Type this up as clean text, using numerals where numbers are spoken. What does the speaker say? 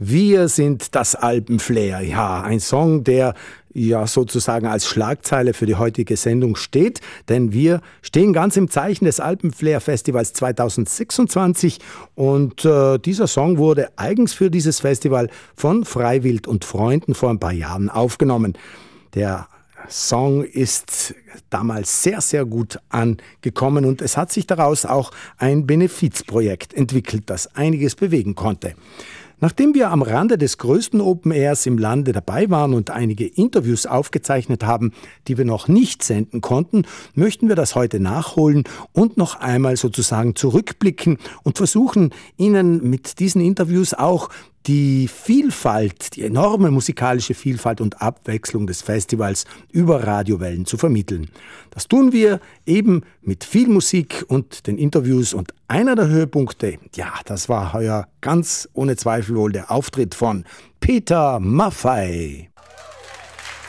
Wir sind das Alpenflair. Ja, ein Song, der ja sozusagen als Schlagzeile für die heutige Sendung steht, denn wir stehen ganz im Zeichen des Alpenflair Festivals 2026 und dieser Song wurde eigens für dieses Festival von Freiwild und Freunden vor ein paar Jahren aufgenommen. Der Song ist damals sehr, sehr gut angekommen und es hat sich daraus auch ein Benefizprojekt entwickelt, das einiges bewegen konnte. Nachdem wir am Rande des größten Open Airs im Lande dabei waren und einige Interviews aufgezeichnet haben, die wir noch nicht senden konnten, möchten wir das heute nachholen und noch einmal sozusagen zurückblicken und versuchen, Ihnen mit diesen Interviews auch die Vielfalt, die enorme musikalische Vielfalt und Abwechslung des Festivals über Radiowellen zu vermitteln. Das tun wir eben mit viel Musik und den Interviews und einer der Höhepunkte, ja, das war heuer ganz ohne Zweifel wohl der Auftritt von Peter Maffay.